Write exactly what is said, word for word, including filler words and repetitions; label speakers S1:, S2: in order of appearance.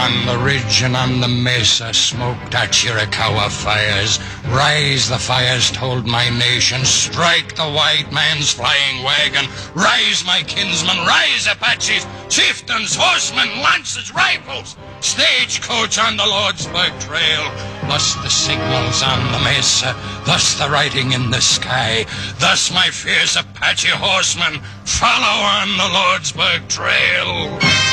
S1: On the ridge and on the mesa smoked our Chiricahua fires. Rise, the fires told my nation, strike the white man's flying wagon. Rise, my kinsmen, rise, Apaches, chieftains, horsemen, lances, rifles. Stagecoach on the Lordsburg Trail. Thus the signals on the mesa, thus the writing in the sky. Thus my fierce Apache horsemen follow on the Lordsburg Trail.